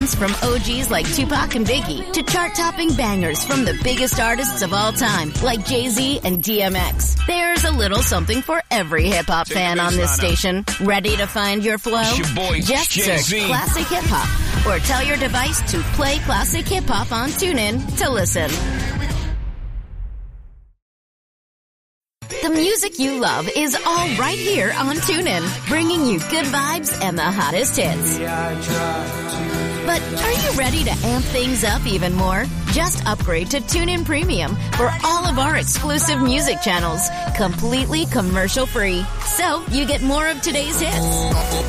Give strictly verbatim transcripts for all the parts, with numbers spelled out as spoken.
From O Gs like Tupac and Biggie to chart-topping bangers from the biggest artists of all time like Jay-Z and D M X. There's a little something for every hip-hop fan on this station. Ready to find your flow? Your boy, Just Jay-Z. search Classic Hip Hop or tell your device to play Classic Hip Hop on TuneIn to listen. The music you love is all right here on TuneIn, bringing you good vibes and the hottest hits. But are you ready to amp things up even more? Just upgrade to TuneIn Premium for all of our exclusive music channels, completely commercial-free. So you get more of today's hits,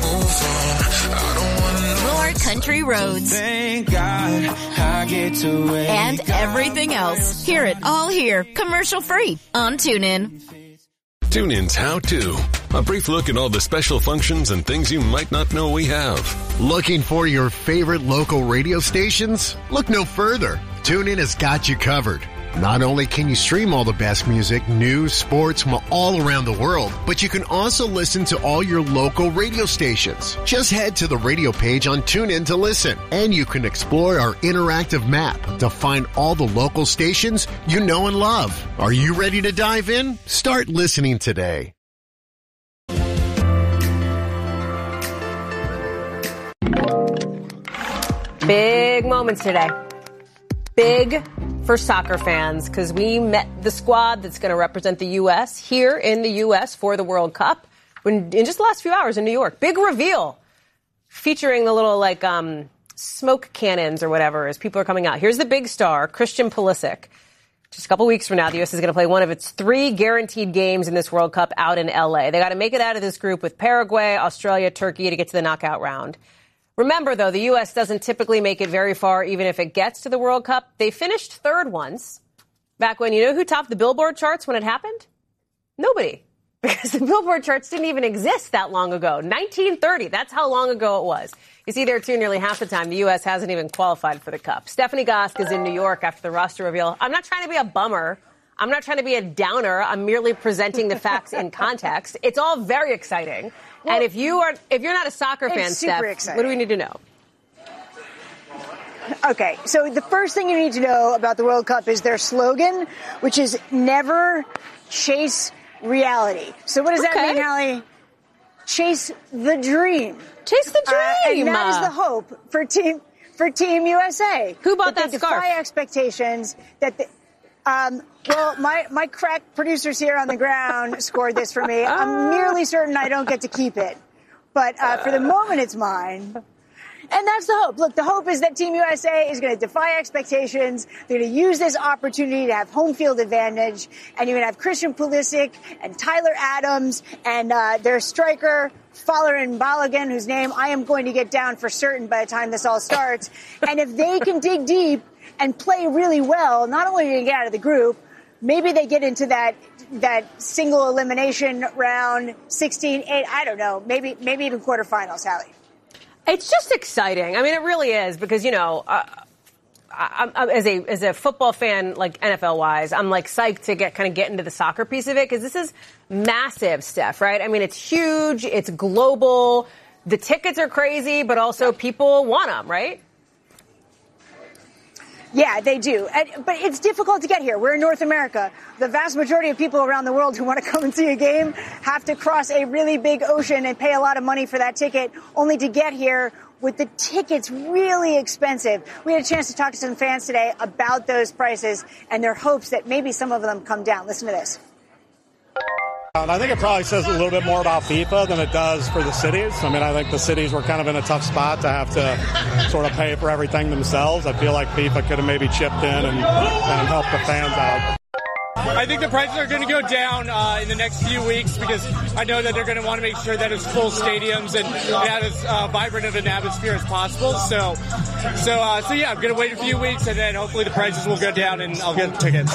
more country roads, Thank God I get to wake and everything else. Hear it all here, commercial-free on TuneIn. TuneIn's How To. A brief look at all the special functions and things you might not know we have. Looking for your favorite local radio stations? Look no further. TuneIn has got you covered. Not only can you stream all the best music, news, sports from all around the world, but you can also listen to all your local radio stations. Just head to the radio page on TuneIn to listen, and you can explore our interactive map to find all the local stations you know and love. Are you ready to dive in? Start listening today. Big moments today. Big for soccer fans because we met the squad that's going to represent the U S here in the U S for the World Cup when, in just the last few hours in New York. Big reveal featuring the little like um, smoke cannons or whatever as people are coming out. Here's the big star, Christian Pulisic. Just a couple weeks from now, the U S is going to play one of its three guaranteed games in this World Cup out in L A. They got to make it out of this group with Paraguay, Australia, Turkey to get to the knockout round. Remember, though, the U S doesn't typically make it very far, even if it gets to the World Cup. They finished third once. Back when, you know who topped the Billboard charts when it happened? Nobody. Because the Billboard charts didn't even exist that long ago. nineteen thirty, that's how long ago it was. You see there, too, nearly half the time, the U S hasn't even qualified for the Cup. Stephanie Gosk is in New York after the roster reveal. I'm not trying to be a bummer. I'm not trying to be a downer. I'm merely presenting the facts in context. It's all very exciting. Well, and if you are, if you're not a soccer fan, Steph, exciting. What do we need to know? Okay, so the first thing you need to know about the World Cup is their slogan, which is never chase reality. So what does okay. that mean, Hallie? Chase the dream. Chase the dream. Uh, and that is the hope for team for Team U S A. Who bought that, that they scarf? Defy expectations that. The, Um, well, my, my crack producers here on the ground scored this for me. I'm nearly certain I don't get to keep it. But uh, for the moment, it's mine. And that's the hope. Look, the hope is that Team U S A is going to defy expectations. They're going to use this opportunity to have home field advantage. And you're going to have Christian Pulisic and Tyler Adams and uh, their striker, Folarin Balogun, whose name I am going to get down for certain by the time this all starts. And if they can dig deep and play really well, not only do they get out of the group, maybe they get into that that single elimination round, sixteen, eight, I don't know, maybe maybe even quarterfinals, Hallie. It's just exciting. I mean, it really is because, you know, uh, I, I, as a as a football fan, like N F L-wise, I'm like psyched to get kind of get into the soccer piece of it because this is massive stuff, right? I mean, it's huge. It's global. The tickets are crazy, but also people want them, right? Yeah, they do. And, but it's difficult to get here. We're in North America. The vast majority of people around the world who want to come and see a game have to cross a really big ocean and pay a lot of money for that ticket, only to get here with the tickets really expensive. We had a chance to talk to some fans today about those prices and their hopes that maybe some of them come down. Listen to this. I think it probably says a little bit more about FIFA than it does for the cities. I mean, I think the cities were kind of in a tough spot to have to sort of pay for everything themselves. I feel like FIFA could have maybe chipped in and, and helped the fans out. I think the prices are going to go down uh, in the next few weeks because I know that they're going to want to make sure that it's full stadiums and have as uh, vibrant of an atmosphere as possible. So, so, uh, so yeah, I'm going to wait a few weeks and then hopefully the prices will go down and I'll get tickets.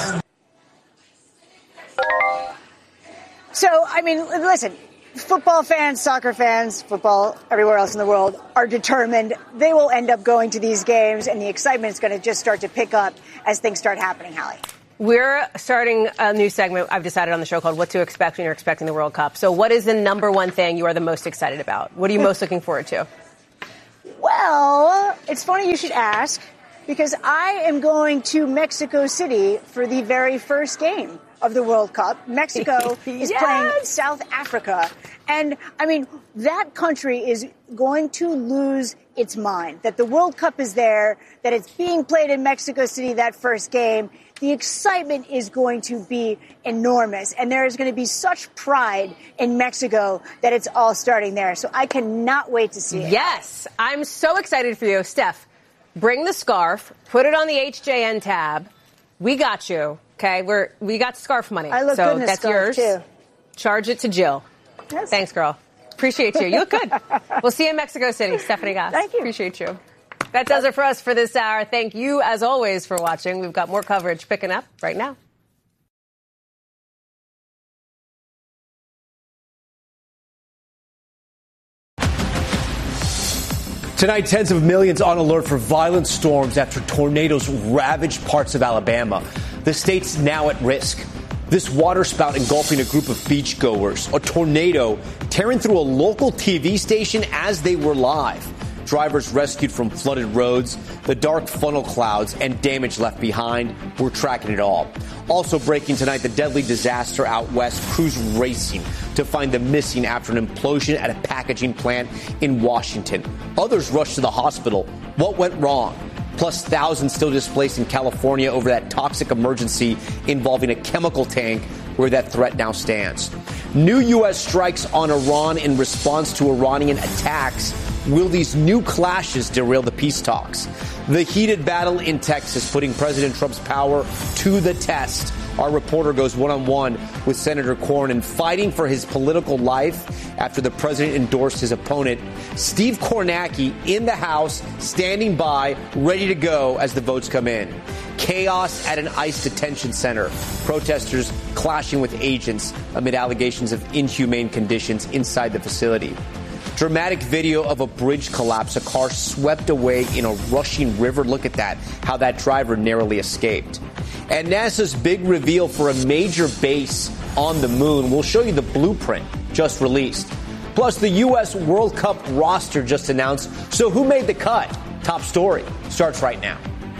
So, I mean, listen, football fans, soccer fans, football everywhere else in the world are determined. They will end up going to these games, and the excitement is going to just start to pick up as things start happening, Hallie. We're starting a new segment I've decided on the show called What to Expect When You're Expecting the World Cup. So what is the number one thing you are the most excited about? What are you most looking forward to? Well, it's funny you should ask, because I am going to Mexico City for the very first game of the World Cup. Mexico is Yes! playing South Africa. And, I mean, that country is going to lose its mind, that the World Cup is there, that it's being played in Mexico City, that first game. The excitement is going to be enormous, and there is going to be such pride in Mexico that it's all starting there. So I cannot wait to see it. Yes, I'm so excited for you. Steph, bring the scarf, put it on the H J N tab. We got you, okay? We're, we got scarf money. I look so good in this that's scarf, yours. too. Charge it to Jill. Yes. Thanks, girl. Appreciate you. You look good. We'll see you in Mexico City. Stephanie Goss. Thank you. Appreciate you. That does it for us for this hour. Thank you, as always, for watching. We've got more coverage picking up right now. Tonight, tens of millions on alert for violent storms after tornadoes ravaged parts of Alabama. The state's now at risk. This waterspout engulfing a group of beachgoers. A tornado tearing through a local T V station as they were live. Drivers rescued from flooded roads, the dark funnel clouds, and damage left behind. We're tracking it all. Also breaking tonight, the deadly disaster out west, crews racing to find the missing after an implosion at a packaging plant in Washington. Others rushed to the hospital. What went wrong? Plus thousands still displaced in California over that toxic emergency involving a chemical tank where that threat now stands. New U S strikes on Iran in response to Iranian attacks. Will these new clashes derail the peace talks? The heated battle in Texas putting President Trump's power to the test. Our reporter goes one-on-one with Senator Cornyn, fighting for his political life after the president endorsed his opponent. Steve Kornacki in the House, standing by, ready to go as the votes come in. Chaos at an ICE detention center. Protesters clashing with agents amid allegations of inhumane conditions inside the facility. Dramatic video of a bridge collapse, a car swept away in a rushing river. Look at that, how that driver narrowly escaped. And NASA's big reveal for a major base on the moon. We'll show you the blueprint just released. Plus, the U S World Cup roster just announced. So who made the cut? Top story starts right now.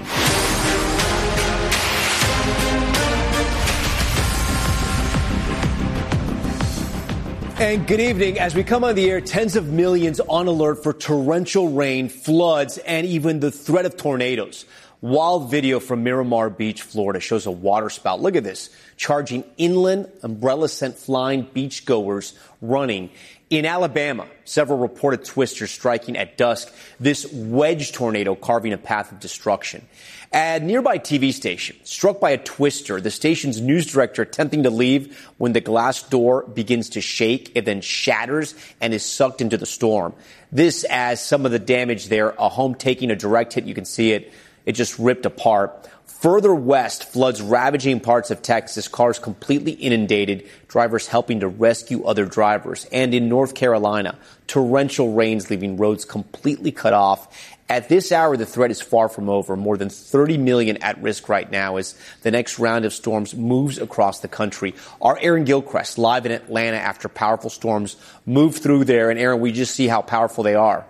And good evening. As we come on the air, tens of millions on alert for torrential rain, floods, and even the threat of tornadoes. Wild video from Miramar Beach, Florida shows a waterspout. Look at this, charging inland, umbrellas sent flying, beachgoers running. In Alabama, several reported twisters striking at dusk, this wedge tornado carving a path of destruction. At a nearby T V station, struck by a twister, the station's news director attempting to leave when the glass door begins to shake, it then shatters and is sucked into the storm. This as some of the damage there, a home taking a direct hit, you can see it, it just ripped apart. Further west, floods ravaging parts of Texas, cars completely inundated, drivers helping to rescue other drivers. And in North Carolina, torrential rains leaving roads completely cut off. At this hour, the threat is far from over. More than thirty million at risk right now as the next round of storms moves across the country. Our Aaron Gilchrist live in Atlanta after powerful storms move through there. And Aaron, we just see how powerful they are.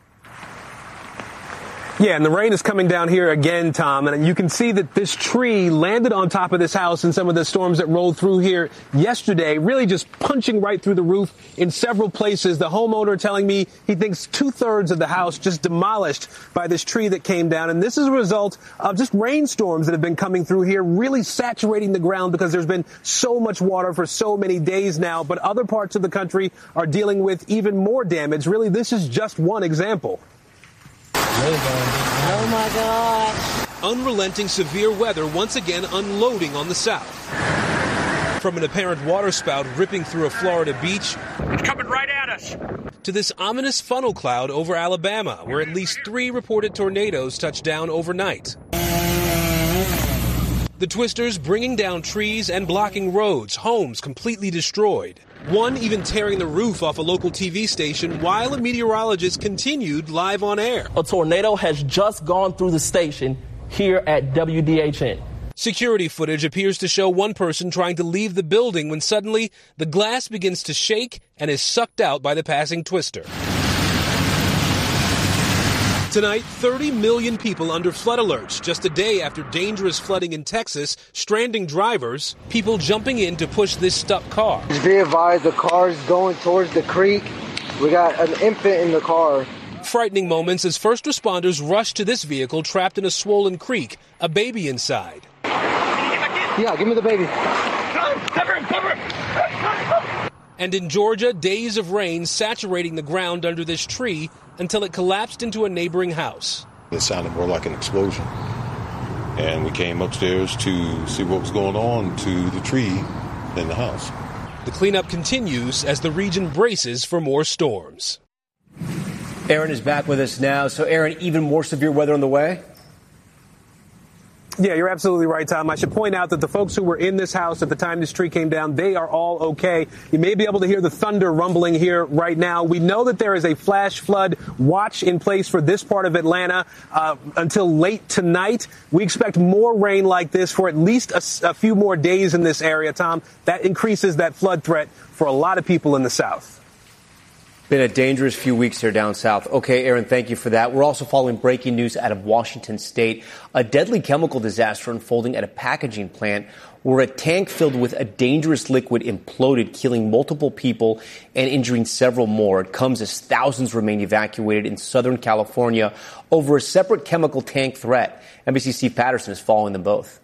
Yeah, and the rain is coming down here again, Tom, and you can see that this tree landed on top of this house in some of the storms that rolled through here yesterday, really just punching right through the roof in several places. The homeowner telling me he thinks two-thirds of the house just demolished by this tree that came down, and this is a result of just rainstorms that have been coming through here, really saturating the ground because there's been so much water for so many days now, but other parts of the country are dealing with even more damage. Really, this is just one example. Oh, my God. Unrelenting severe weather once again unloading on the South. From an apparent waterspout ripping through a Florida beach. It's coming right at us. To this ominous funnel cloud over Alabama, where at least three reported tornadoes touched down overnight. The twisters bringing down trees and blocking roads, homes completely destroyed. One even tearing the roof off a local T V station while a meteorologist continued live on air. A tornado has just gone through the station here at W D H N. Security footage appears to show one person trying to leave the building when suddenly the glass begins to shake and is sucked out by the passing twister. Tonight, thirty million people under flood alerts, just a day after dangerous flooding in Texas, stranding drivers, people jumping in to push this stuck car. Just be advised, the car is going towards the creek. We got an infant in the car. Frightening moments as first responders rushed to this vehicle trapped in a swollen creek, a baby inside. Yeah, give me the baby. Cover him, cover him. And in Georgia, days of rain saturating the ground under this tree until it collapsed into a neighboring house. It sounded more like an explosion. And we came upstairs to see what was going on to the tree in the house. The cleanup continues as the region braces for more storms. Aaron is back with us now. So, Aaron, even more severe weather on the way? Yeah, you're absolutely right, Tom. I should point out that the folks who were in this house at the time this tree came down, they are all okay. You may be able to hear the thunder rumbling here right now. We know that there is a flash flood watch in place for this part of Atlanta uh, until late tonight. We expect more rain like this for at least a, a few more days in this area, Tom. That increases that flood threat for a lot of people in the South. Been a dangerous few weeks here down south. Okay, Aaron, thank you for that. We're also following breaking news out of Washington State. A deadly chemical disaster unfolding at a packaging plant where a tank filled with a dangerous liquid imploded, killing multiple people and injuring several more. It comes as thousands remain evacuated in Southern California over a separate chemical tank threat. N B C's Steve Patterson is following them both.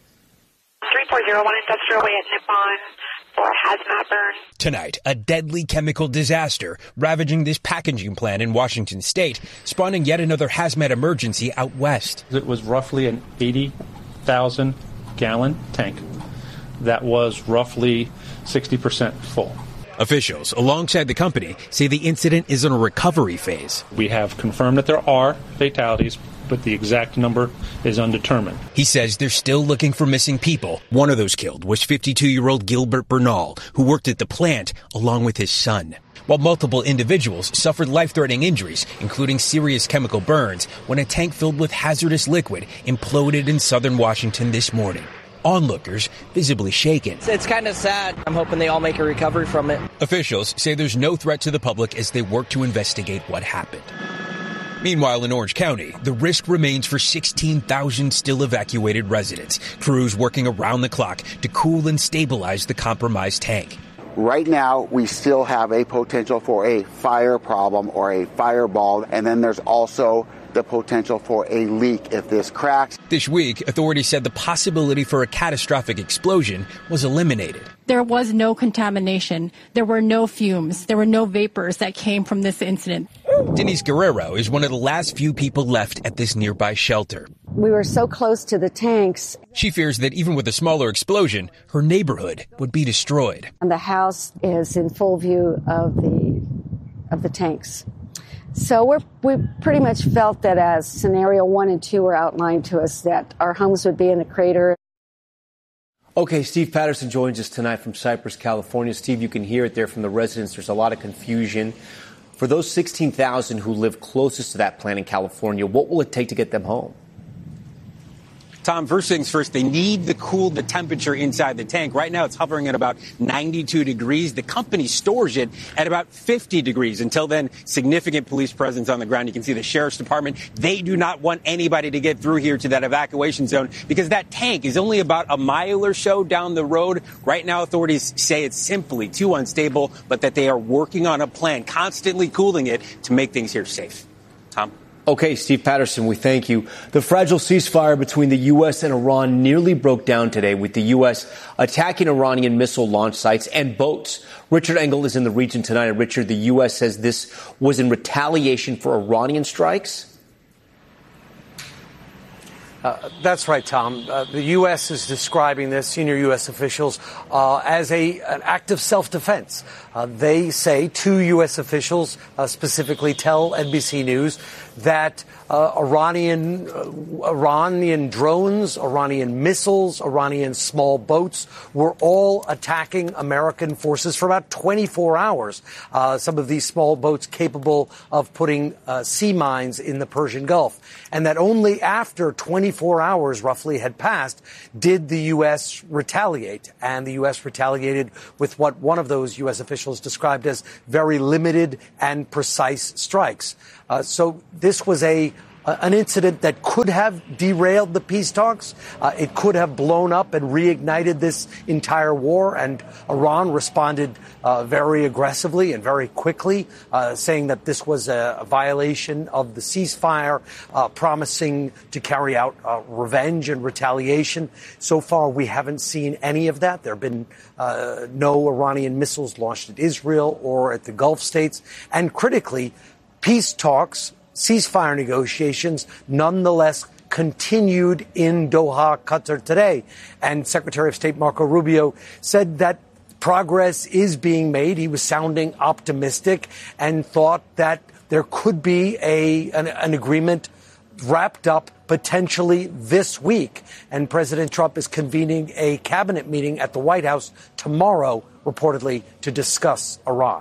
three four zero one Industrial Way at Nippon. For a hazmat burn. Tonight, a deadly chemical disaster ravaging this packaging plant in Washington State, spawning yet another hazmat emergency out west. It was roughly an eighty thousand gallon tank that was roughly sixty percent full. Officials alongside the company say the incident is in a recovery phase. We have confirmed that there are fatalities, but the exact number is undetermined. He says they're still looking for missing people. One of those killed was fifty-two-year-old Gilbert Bernal, who worked at the plant along with his son. While multiple individuals suffered life-threatening injuries, including serious chemical burns, when a tank filled with hazardous liquid imploded in southern Washington this morning. Onlookers visibly shaken. It's kind of sad. I'm hoping they all make a recovery from it. Officials say there's no threat to the public as they work to investigate what happened. Meanwhile, in Orange County, the risk remains for sixteen thousand still evacuated residents. Crews working around the clock to cool and stabilize the compromised tank. Right now, we still have a potential for a fire problem or a fireball, and then there's also the potential for a leak if this cracks. This week, authorities said the possibility for a catastrophic explosion was eliminated. There was no contamination. There were no fumes. There were no vapors that came from this incident. Denise Guerrero is one of the last few people left at this nearby shelter. We were so close to the tanks. She fears that even with a smaller explosion, her neighborhood would be destroyed. And the house is in full view of the of the tanks. So we're, we pretty much felt that as scenario one and two were outlined to us, that our homes would be in a crater. Okay, Steve Patterson joins us tonight from Cypress, California. Steve, you can hear it there from the residents. There's a lot of confusion. For those sixteen thousand who live closest to that plant in California, what will it take to get them home? Tom, first things first, they need to cool the temperature inside the tank. Right now, it's hovering at about ninety-two degrees. The company stores it at about fifty degrees. Until then, significant police presence on the ground. You can see the sheriff's department. They do not want anybody to get through here to that evacuation zone because that tank is only about a mile or so down the road. Right now, authorities say it's simply too unstable, but that they are working on a plan, constantly cooling it to make things here safe. Tom? Okay, Steve Patterson, we thank you. The fragile ceasefire between the U S and Iran nearly broke down today, with the U S attacking Iranian missile launch sites and boats. Richard Engel is in the region tonight. And Richard, the U S says this was in retaliation for Iranian strikes? Uh, that's right, Tom. Uh, the U S is describing this, senior U S officials, uh, as a an act of self-defense. Uh, they say, two U S officials uh, specifically tell N B C News that uh, Iranian uh, Iranian drones, Iranian missiles, Iranian small boats were all attacking American forces for about twenty-four hours. Uh, some of these small boats capable of putting uh, sea mines in the Persian Gulf. And that only after twenty-four hours roughly had passed did the U S retaliate. And the U S retaliated with what one of those U S officials described as very limited and precise strikes. Uh, so this was a an incident that could have derailed the peace talks. Uh, it could have blown up and reignited this entire war. And Iran responded uh, very aggressively and very quickly, uh, saying that this was a, a violation of the ceasefire, uh, promising to carry out uh, revenge and retaliation. So far, we haven't seen any of that. There have been uh, no Iranian missiles launched at Israel or at the Gulf states. And critically, peace talks, ceasefire negotiations nonetheless continued in Doha, Qatar today. And Secretary of State Marco Rubio said that progress is being made. He was sounding optimistic and thought that there could be a an, an agreement wrapped up potentially this week. And President Trump is convening a cabinet meeting at the White House tomorrow, reportedly, to discuss Iran.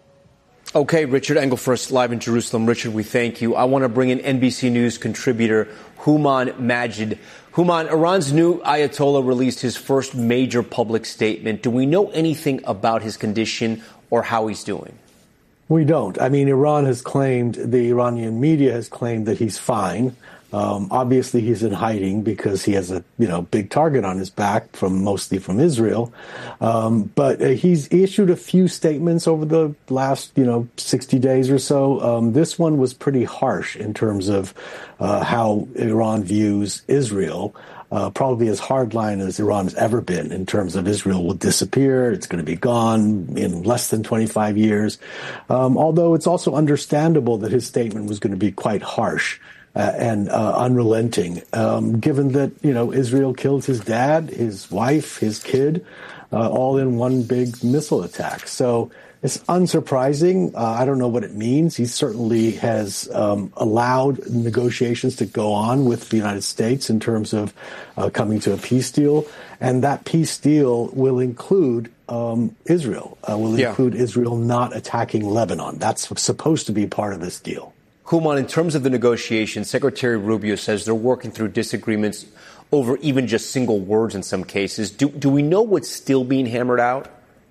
Okay, Richard Engel first, live in Jerusalem. Richard, we thank you. I want to bring in N B C News contributor Houman Majid. Houman, Iran's new Ayatollah released his first major public statement. Do we know anything about his condition or how he's doing? We don't. I mean, Iran has claimed, the Iranian media has claimed that he's fine. Um, obviously, he's in hiding because he has a you know big target on his back from mostly from Israel. Um, but uh, he's issued a few statements over the last you know sixty days or so. Um, this one was pretty harsh in terms of uh, how Iran views Israel. Uh, probably as hardline as Iran has ever been in terms of Israel will disappear. It's going to be gone in less than twenty-five years. Um, although it's also understandable that his statement was going to be quite harsh. Uh, and uh, unrelenting, um, given that, you know, Israel killed his dad, his wife, his kid, uh, all in one big missile attack. So it's unsurprising. Uh, I don't know what it means. He certainly has um, allowed negotiations to go on with the United States in terms of uh, coming to a peace deal. And that peace deal will include um, Israel, uh, will yeah. include Israel not attacking Lebanon. That's supposed to be part of this deal. Houman, in terms of the negotiations, Secretary Rubio says they're working through disagreements over even just single words in some cases. Do, do we know what's still being hammered out?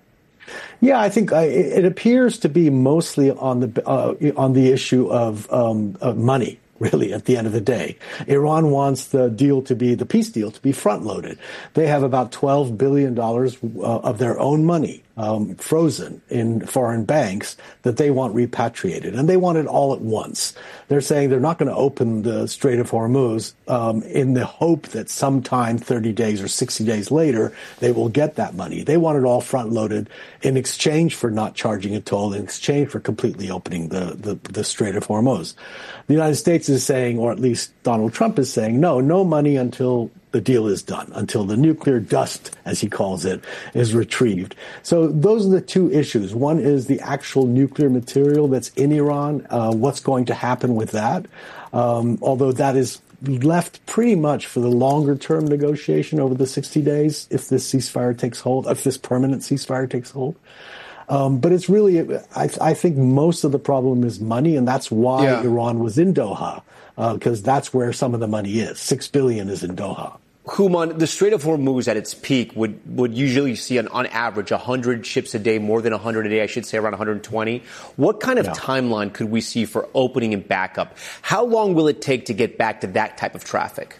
Yeah, I think I, it appears to be mostly on the uh, on the issue of, um, of money. Really, at the end of the day, Iran wants the deal to be, the peace deal to be front-loaded. They have about twelve billion dollars uh, of their own money um, frozen in foreign banks that they want repatriated, and they want it all at once. They're saying they're not going to open the Strait of Hormuz um, in the hope that sometime thirty days or sixty days later they will get that money. They want it all front-loaded in exchange for not charging a toll, in exchange for completely opening the, the, the Strait of Hormuz. The United States is saying, or at least Donald Trump is saying, no, no money until the deal is done, until the nuclear dust, as he calls it, is retrieved. So those are the two issues. One is the actual nuclear material that's in Iran, uh, what's going to happen with that, um, although that is left pretty much for the longer-term negotiation over the sixty days, if this ceasefire takes hold, if this permanent ceasefire takes hold. Um, but it's really, I, I think most of the problem is money, and that's why yeah. Iran was in Doha, because uh, that's where some of the money is. Six billion is in Doha. Houman, the Strait of Hormuz at its peak would, would usually see an, on average one hundred ships a day, more than one hundred a day, I should say around one hundred twenty. What kind of yeah. timeline could we see for opening and backup? How long will it take to get back to that type of traffic?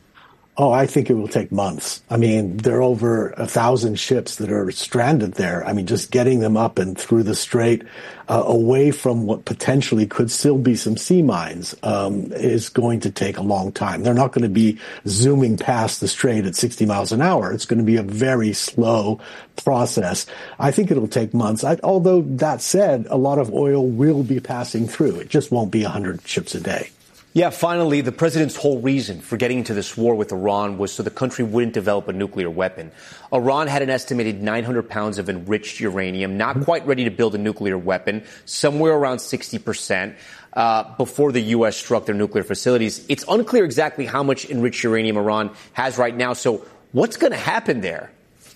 Oh, I think it will take months. I mean, there are over a thousand ships that are stranded there. I mean, just getting them up and through the strait, uh, away from what potentially could still be some sea mines, um, is going to take a long time. They're not going to be zooming past the strait at sixty miles an hour. It's going to be a very slow process. I think it'll take months. I, although that said, a lot of oil will be passing through. It just won't be one hundred ships a day. Yeah, finally, the president's whole reason for getting into this war with Iran was so the country wouldn't develop a nuclear weapon. Iran had an estimated nine hundred pounds of enriched uranium, not quite ready to build a nuclear weapon, somewhere around sixty percent, uh, before the U S struck their nuclear facilities. It's unclear exactly how much enriched uranium Iran has right now. So what's going to happen there?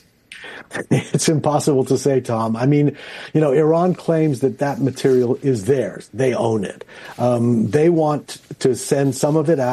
It's impossible to say, Tom. I mean, you know, Iran claims that that material is theirs. They own it. Um, they want to send some of it out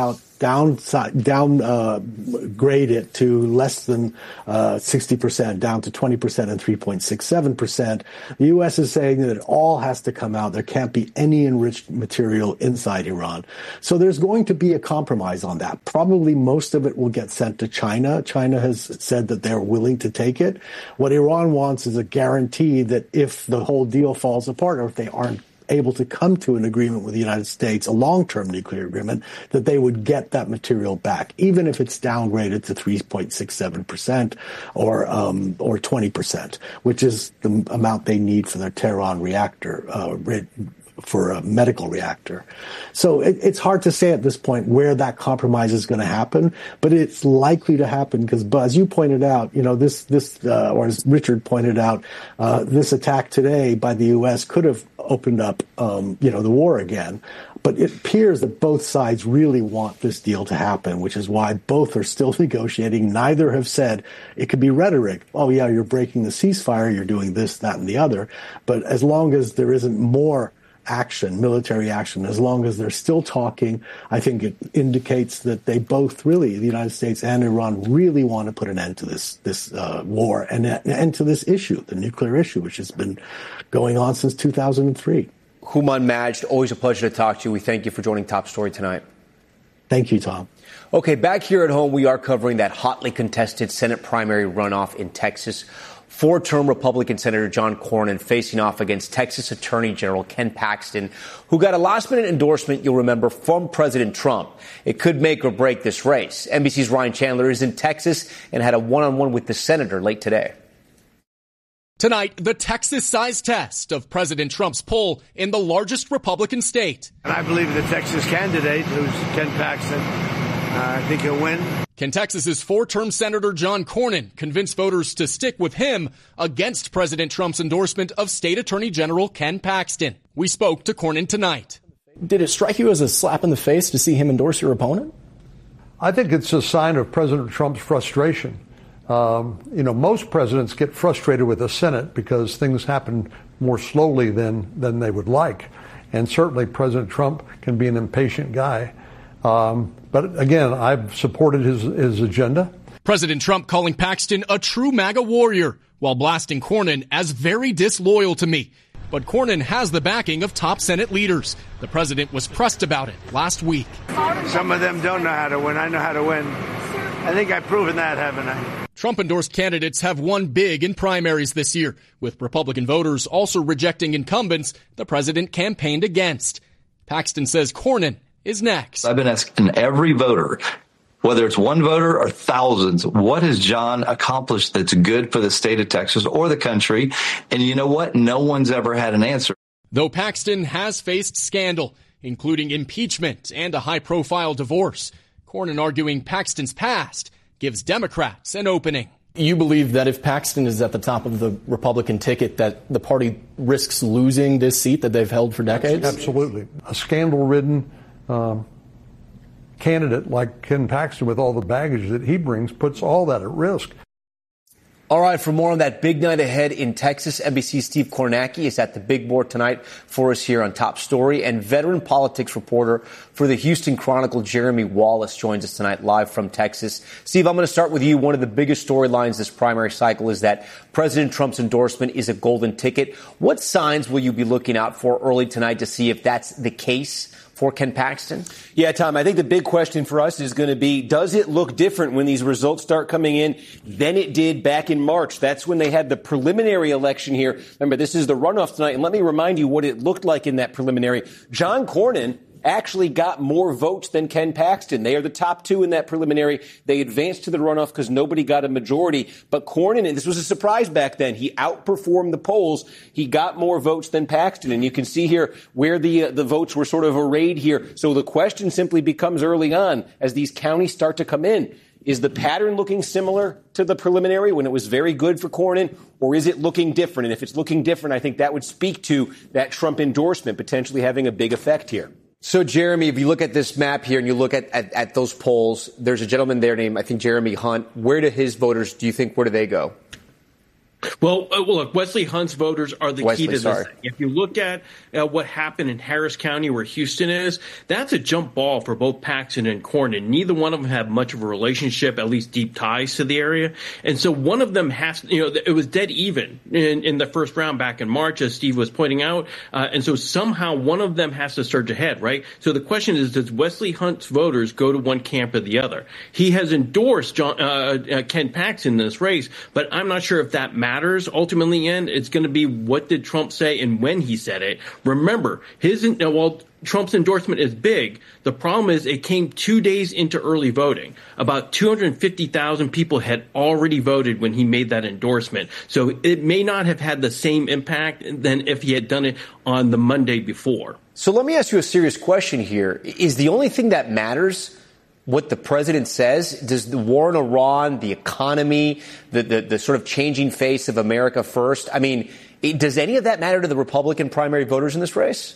down, down, uh, grade it to less than, uh, sixty percent, down to twenty percent and three point six seven percent. The U S is saying that it all has to come out. There can't be any enriched material inside Iran. So there's going to be a compromise on that. Probably most of it will get sent to China. China has said that they're willing to take it. What Iran wants is a guarantee that if the whole deal falls apart, or if they aren't able to come to an agreement with the United States, a long-term nuclear agreement, that they would get that material back, even if it's downgraded to three point six seven percent or um, or twenty percent, which is the amount they need for their Tehran reactor, uh, for a medical reactor. So it, it's hard to say at this point where that compromise is going to happen, but it's likely to happen because, as you pointed out, you know, this, this, uh, or as Richard pointed out, uh, this attack today by the U S could have opened up, um, you know, the war again. But it appears that both sides really want this deal to happen, which is why both are still negotiating. Neither have said it could be rhetoric. Oh, yeah, you're breaking the ceasefire. You're doing this, that, and the other. But as long as there isn't more action, military action, as long as they're still talking, I think it indicates that they both really, the United States and Iran, really want to put an end to this this uh, war and an end to this issue, the nuclear issue, which has been going on since two thousand three. Houman Majd, always a pleasure to talk to you. We thank you for joining Top Story tonight. Thank you, Tom. Okay, back here at home, we are covering that hotly contested Senate primary runoff in Texas. Four-term Republican Senator John Cornyn facing off against Texas Attorney General Ken Paxton, who got a last-minute endorsement, you'll remember, from President Trump. It could make or break this race. N B C's Ryan Chandler is in Texas and had a one-on-one with the senator late today. Tonight, the Texas size test of President Trump's poll in the largest Republican state. And I believe the Texas candidate, who's Ken Paxton, uh, I think he'll win. Can Texas's four-term Senator John Cornyn convince voters to stick with him against President Trump's endorsement of State Attorney General Ken Paxton? We spoke to Cornyn tonight. Did it strike you as a slap in the face to see him endorse your opponent? I think it's a sign of President Trump's frustration. Um, you know, most presidents get frustrated with the Senate because things happen more slowly than, than they would like. And certainly President Trump can be an impatient guy. Um, but again, I've supported his, his agenda. President Trump calling Paxton a true MAGA warrior while blasting Cornyn as very disloyal to me. But Cornyn has the backing of top Senate leaders. The president was pressed about it last week. Some of them don't know how to win. I know how to win. I think I've proven that, haven't I? Trump-endorsed candidates have won big in primaries this year, with Republican voters also rejecting incumbents the president campaigned against. Paxton says Cornyn is next. I've been asking every voter, whether it's one voter or thousands, what has John accomplished that's good for the state of Texas or the country? And you know what? No one's ever had an answer. Though Paxton has faced scandal, including impeachment and a high-profile divorce, Cornyn arguing Paxton's past gives Democrats an opening. You believe that if Paxton is at the top of the Republican ticket, that the party risks losing this seat that they've held for decades? Absolutely. A scandal-ridden um, candidate like Ken Paxton, with all the baggage that he brings, puts all that at risk. All right, for more on that big night ahead in Texas, N B C's Steve Kornacki is at the big board tonight for us here on Top Story. And veteran politics reporter for the Houston Chronicle, Jeremy Wallace, joins us tonight live from Texas. Steve, I'm going to start with you. One of the biggest storylines this primary cycle is that President Trump's endorsement is a golden ticket. What signs will you be looking out for early tonight to see if that's the case for Ken Paxton? Yeah, Tom, I think the big question for us is going to be, does it look different when these results start coming in than it did back in March? That's when they had the preliminary election here. Remember, this is the runoff tonight. And let me remind you what it looked like in that preliminary. John Cornyn actually got more votes than Ken Paxton. They are the top two in that preliminary. They advanced to the runoff because nobody got a majority. But Cornyn, and this was a surprise back then, he outperformed the polls. He got more votes than Paxton. And you can see here where the uh, the votes were sort of arrayed here. So the question simply becomes early on, as these counties start to come in, is the pattern looking similar to the preliminary when it was very good for Cornyn, or is it looking different? And if it's looking different, I think that would speak to that Trump endorsement potentially having a big effect here. So, Jeremy, if you look at this map here and you look at, at, at those polls, there's a gentleman there named, I think, Jeremy Hunt. Where do his voters, do you think, where do they go? Well, uh, well, look, Wesley Hunt's voters are the Wesley, key to sorry. this. If you look at uh, what happened in Harris County, where Houston is, that's a jump ball for both Paxton and Cornyn. Neither one of them have much of a relationship, at least deep ties to the area. And so one of them has, you know, it was dead even in, in the first round back in March, as Steve was pointing out. Uh, and so somehow one of them has to surge ahead, right? So the question is, does Wesley Hunt's voters go to one camp or the other? He has endorsed John, uh, uh, Ken Paxton in this race, but I'm not sure if that matters. Matters ultimately, in it's going to be what did Trump say and when he said it. Remember, his well, Trump's endorsement is big. The problem is it came two days into early voting. About two hundred fifty thousand people had already voted when he made that endorsement. So it may not have had the same impact than if he had done it on the Monday before. So let me ask you a serious question here. Is the only thing that matters what the president says? Does the war in Iran, the economy, the, the, the sort of changing face of America first? I mean, it, does any of that matter to the Republican primary voters in this race?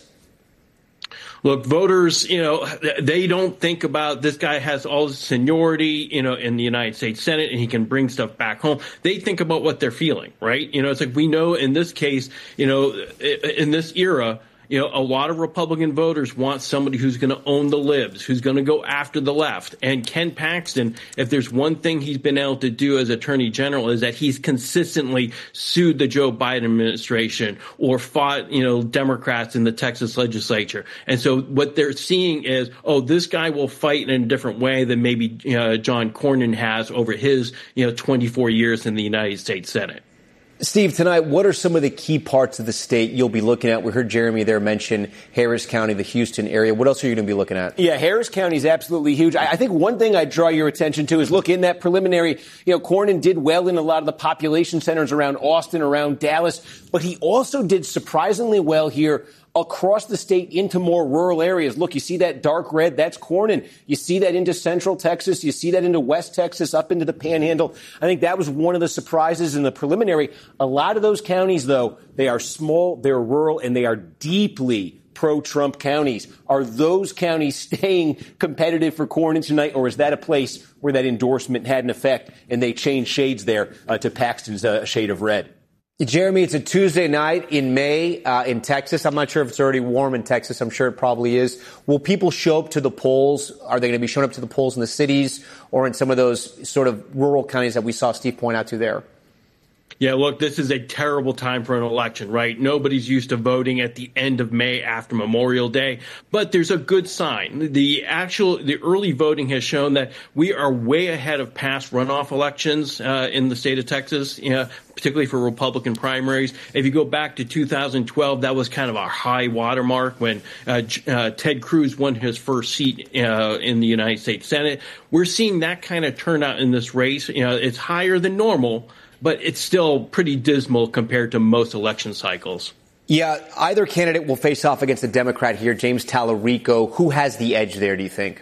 Look, voters, you know, they don't think about this guy has all his seniority, you know, in the United States Senate and he can bring stuff back home. They think about what they're feeling, right? You know, it's like we know in this case, you know, in this era, you know, a lot of Republican voters want somebody who's going to own the libs, who's going to go after the left. And Ken Paxton, if there's one thing he's been able to do as Attorney General, is that he's consistently sued the Joe Biden administration or fought, you know, Democrats in the Texas legislature. And so what they're seeing is, oh, this guy will fight in a different way than maybe uh, John Cornyn has over his, you know, twenty-four years in the United States Senate. Steve, tonight, what are some of the key parts of the state you'll be looking at? We heard Jeremy there mention Harris County, the Houston area. What else are you going to be looking at? Yeah, Harris County is absolutely huge. I, I think one thing I'd draw your attention to is, look, in that preliminary, you know, Cornyn did well in a lot of the population centers around Austin, around Dallas, but he also did surprisingly well here across the state into more rural areas. Look, you see that dark red, that's Cornyn. You see that into central Texas. You see that into West Texas, up into the Panhandle. I think that was one of the surprises in the preliminary. A lot of those counties, though, they are small, they're rural, and they are deeply pro-Trump counties. Are those counties staying competitive for Cornyn tonight, or is that a place where that endorsement had an effect and they changed shades there uh, to Paxton's uh, shade of red? Jeremy, it's a Tuesday night in May uh, in Texas. I'm not sure if it's already warm in Texas. I'm sure it probably is. Will people show up to the polls? Are they going to be showing up to the polls in the cities or in some of those sort of rural counties that we saw Steve point out to there? Yeah, look, this is a terrible time for an election, right? Nobody's used to voting at the end of May after Memorial Day, but there's a good sign. The actual, the early voting has shown that we are way ahead of past runoff elections uh, in the state of Texas, you know, particularly for Republican primaries. If you go back to two thousand twelve, that was kind of a high watermark when uh, uh, Ted Cruz won his first seat uh, in the United States Senate. We're seeing that kind of turnout in this race. You know, it's higher than normal, but it's still pretty dismal compared to most election cycles. Yeah, either candidate will face off against a Democrat here, James Tallarico. Who has the edge there, do you think?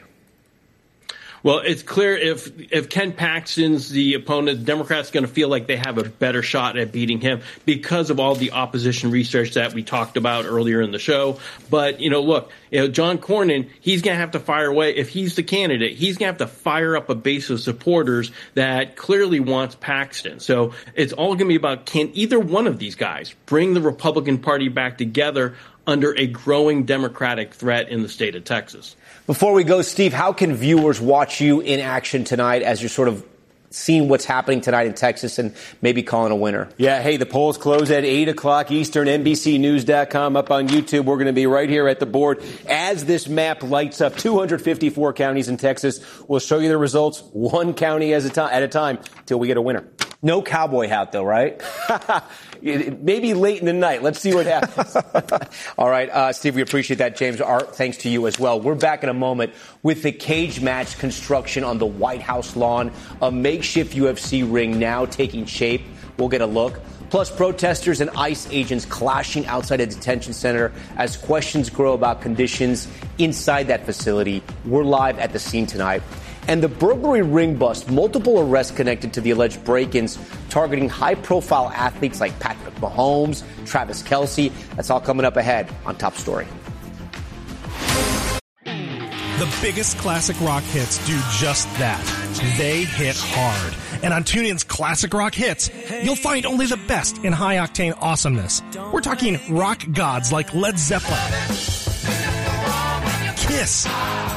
Well, it's clear if if Ken Paxton's the opponent, the Democrats are going to feel like they have a better shot at beating him because of all the opposition research that we talked about earlier in the show. But, you know, look, you know, John Cornyn, he's going to have to fire away. If he's the candidate, he's going to have to fire up a base of supporters that clearly wants Paxton. So it's all going to be about, can either one of these guys bring the Republican Party back together under a growing Democratic threat in the state of Texas? Before we go, Steve, how can viewers watch you in action tonight as you're sort of seeing what's happening tonight in Texas and maybe calling a winner? Yeah, hey, the polls close at eight o'clock Eastern, N B C News dot com up on YouTube. We're going to be right here at the board as this map lights up. two hundred fifty-four counties in Texas. We'll show you the results one county as a to- at a time till we get a winner. No cowboy hat, though, right? Maybe late in the night. Let's see what happens. All right, uh, Steve, we appreciate that. James, Art, thanks to you as well. We're back in a moment with the cage match construction on the White House lawn. A makeshift U F C ring now taking shape. We'll get a look. Plus, protesters and ICE agents clashing outside a detention center as questions grow about conditions inside that facility. We're live at the scene tonight. And the burglary ring bust, multiple arrests connected to the alleged break-ins targeting high-profile athletes like Patrick Mahomes, Travis Kelce. That's all coming up ahead on Top Story. The biggest classic rock hits do just that. They hit hard. And on TuneIn's Classic Rock Hits, you'll find only the best in high-octane awesomeness. We're talking rock gods like Led Zeppelin, Kiss,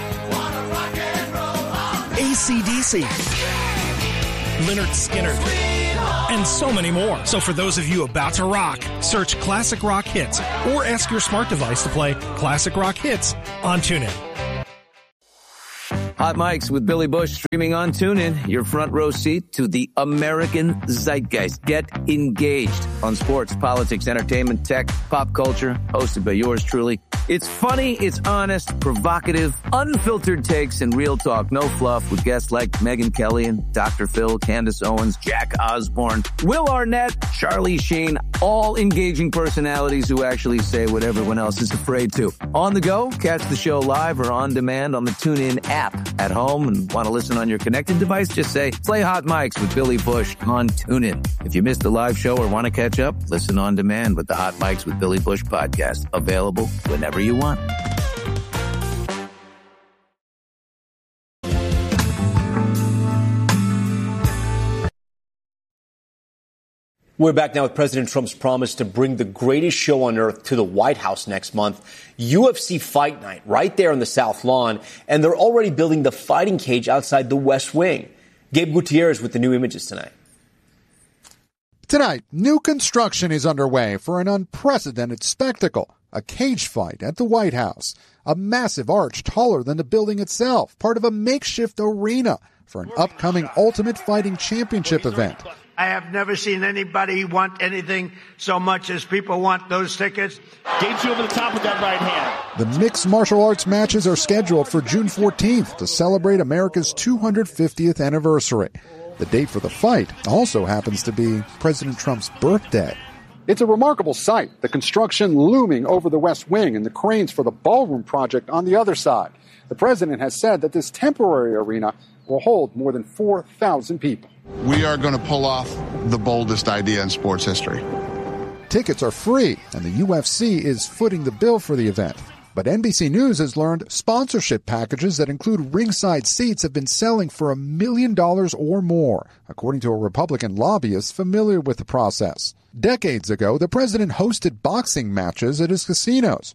A C D C, Lynyrd Skynyrd, and so many more. So for those of you about to rock, search Classic Rock Hits or ask your smart device to play Classic Rock Hits on TuneIn. Hot Mics with Billy Bush streaming on TuneIn. Your front row seat to the American zeitgeist. Get engaged on sports, politics, entertainment, tech, pop culture. Hosted by yours truly. It's funny, it's honest, provocative, unfiltered takes, and real talk. No fluff with guests like Megyn Kelly and Doctor Phil, Candace Owens, Jack Osborne, Will Arnett, Charlie Sheen. All engaging personalities who actually say what everyone else is afraid to. On the go, catch the show live or on demand on the TuneIn app. At home and want to listen on your connected device, just say, play Hot Mics with Billy Bush on TuneIn. If you missed a live show or want to catch up, listen on demand with the Hot Mics with Billy Bush podcast. Available whenever you want. We're back now with President Trump's promise to bring the greatest show on earth to the White House next month. U F C Fight Night right there on the South Lawn. And they're already building the fighting cage outside the West Wing. Gabe Gutierrez with the new images tonight. Tonight, new construction is underway for an unprecedented spectacle. A cage fight at the White House. A massive arch taller than the building itself. Part of a makeshift arena for an upcoming Ultimate Fighting Championship event. I have never seen anybody want anything so much as people want those tickets. Gets you over the top with that right hand. The mixed martial arts matches are scheduled for June fourteenth to celebrate America's two hundred fiftieth anniversary. The date for the fight also happens to be President Trump's birthday. It's a remarkable sight, the construction looming over the West Wing and the cranes for the ballroom project on the other side. The president has said that this temporary arena will hold more than four thousand people. We are going to pull off the boldest idea in sports history. Tickets are free, and the U F C is footing the bill for the event. But N B C News has learned sponsorship packages that include ringside seats have been selling for a million dollars or more, according to a Republican lobbyist familiar with the process. Decades ago, the president hosted boxing matches at his casinos.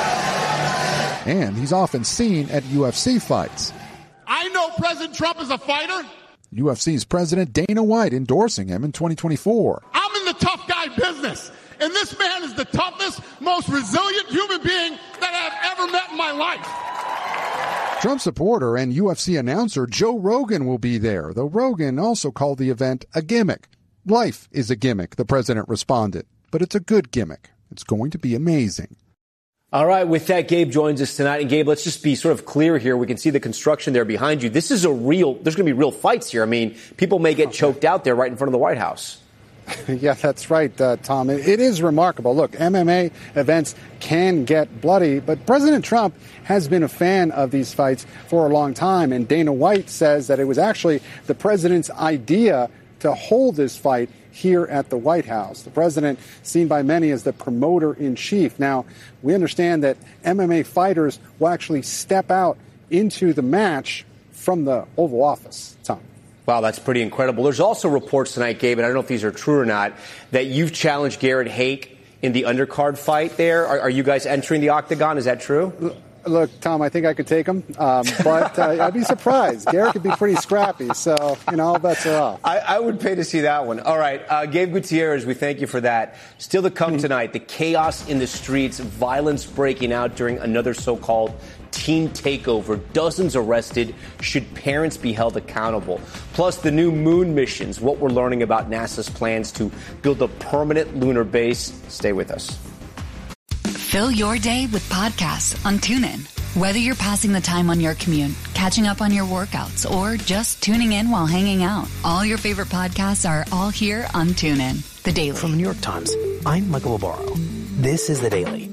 And he's often seen at U F C fights. I know President Trump is a fighter. U F C's President Dana White endorsing him in twenty twenty-four. I'm in the tough guy business, and this man is the toughest, most resilient human being that I've ever met in my life. Trump supporter and U F C announcer Joe Rogan will be there, though Rogan also called the event a gimmick. Life is a gimmick, the president responded, but it's a good gimmick. It's going to be amazing. All right, with that, Gabe joins us tonight. And Gabe, let's just be sort of clear here. We can see the construction there behind you. This is a real, there's going to be real fights here. I mean, people may get choked out there right in front of the White House. Yeah, that's right, uh, Tom. It, it is remarkable. Look, M M A events can get bloody, but President Trump has been a fan of these fights for a long time. And Dana White says that it was actually the president's idea to hold this fight here at the White House. The president, seen by many as the promoter-in-chief. Now, we understand that M M A fighters will actually step out into the match from the Oval Office, Tom. Wow, that's pretty incredible. There's also reports tonight, Gabe, and I don't know if these are true or not, that you've challenged Garrett Hake in the undercard fight there. Are, are you guys entering the octagon? Is that true? Look, Tom, I think I could take him, um, but uh, I'd be surprised. Garrett could be pretty scrappy, so, you know, all bets are off. I, I would pay to see that one. All right, uh, Gabe Gutierrez, we thank you for that. Still to come tonight, the chaos in the streets, violence breaking out during another so-called teen takeover, dozens arrested. Should parents be held accountable? Plus, the new moon missions, what we're learning about NASA's plans to build a permanent lunar base. Stay with us. Fill your day with podcasts on TuneIn. Whether you're passing the time on your commute, catching up on your workouts, or just tuning in while hanging out, all your favorite podcasts are all here on TuneIn. The Daily. From the New York Times, I'm Michael Barbaro. This is The Daily.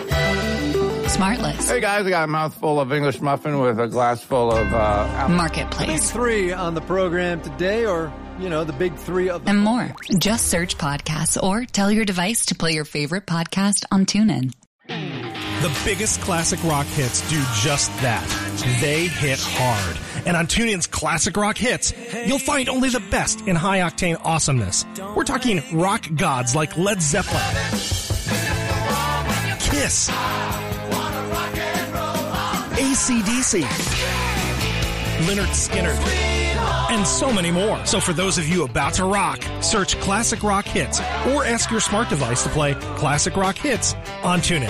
Smartless. Hey guys, I got a mouthful of English muffin with a glass full of uh, Marketplace. Big three on the program today, or, you know, the big three of the- and more. Just search podcasts or tell your device to play your favorite podcast on TuneIn. The biggest classic rock hits do just that. They hit hard. And on TuneIn's Classic Rock Hits, you'll find only the best in high-octane awesomeness. We're talking rock gods like Led Zeppelin, Kiss, A C D C, Lynyrd Skynyrd, and so many more. So for those of you about to rock, search Classic Rock Hits or ask your smart device to play Classic Rock Hits on TuneIn.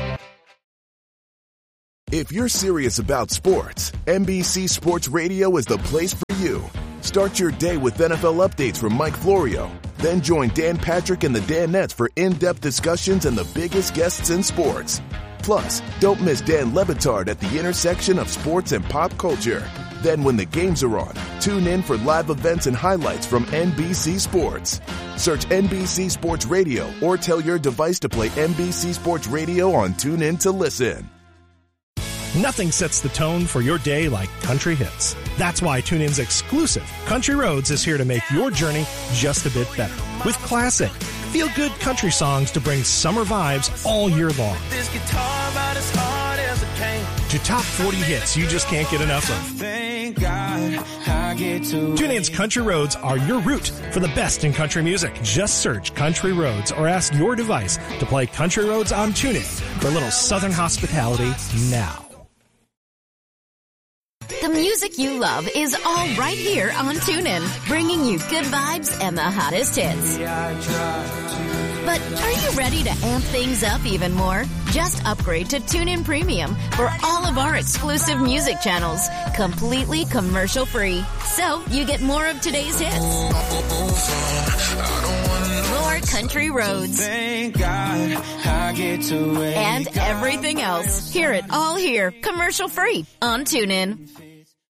If you're serious about sports, N B C Sports Radio is the place for you. Start your day with N F L updates from Mike Florio. Then join Dan Patrick and the Danettes for in-depth discussions and the biggest guests in sports. Plus, don't miss Dan Le Batard at the intersection of sports and pop culture. Then when the games are on, tune in for live events and highlights from N B C Sports. Search N B C Sports Radio or tell your device to play N B C Sports Radio on TuneIn to listen. Nothing sets the tone for your day like country hits. That's why TuneIn's exclusive Country Roads is here to make your journey just a bit better. With classic, feel-good country songs to bring summer vibes all year long. This guitar about as hard as it can. To top forty hits you just can't get enough of. Thank God I get to TuneIn's Country Roads are your route for the best in country music. Just search Country Roads or ask your device to play Country Roads on TuneIn for a little Southern hospitality now. The music you love is all right here on TuneIn, bringing you good vibes and the hottest hits. But are you ready to amp things up even more? Just upgrade to TuneIn Premium for all of our exclusive music channels, completely commercial-free. So you get more of today's hits, more country roads, Thank God I get to and everything else. Hear it all here, commercial-free on TuneIn.